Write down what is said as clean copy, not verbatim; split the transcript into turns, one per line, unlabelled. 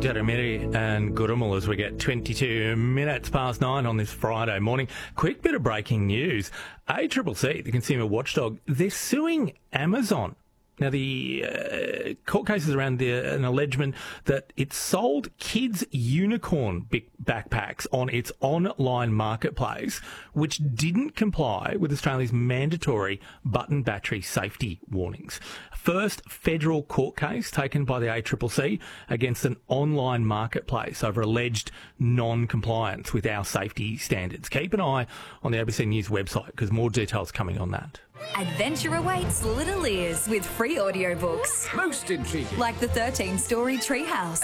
Jaramiri and Gurumul as we get 22 minutes past 9 on this Friday morning. Quick bit of breaking news. ACCC, the consumer watchdog, they're suing Amazon. Now, the court case is around an allegement that it sold kids' unicorn backpacks on its online marketplace, which didn't comply with Australia's mandatory button battery safety warnings. First federal court case taken by the ACCC against an online marketplace over alleged non-compliance with our safety standards. Keep an eye on the ABC News website because more details coming on that.
Adventure awaits little ears with free audiobooks.
Most intriguing.
Like the 13-story Treehouse.